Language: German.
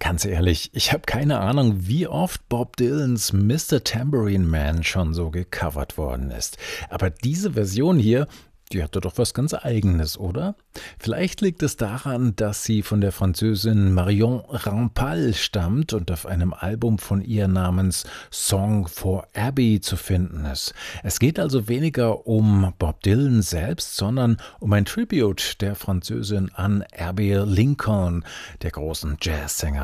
Ganz ehrlich, ich habe keine Ahnung, wie oft Bob Dylans Mr. Tambourine Man schon so gecovert worden ist. Aber diese Version hier, die hatte doch was ganz Eigenes, oder? Vielleicht liegt es daran, dass sie von der Französin Marion Rampal stammt und auf einem Album von ihr namens Song for Abby zu finden ist. Es geht also weniger um Bob Dylan selbst, sondern um ein Tribute der Französin an Abby Lincoln, der großen Jazzsängerin.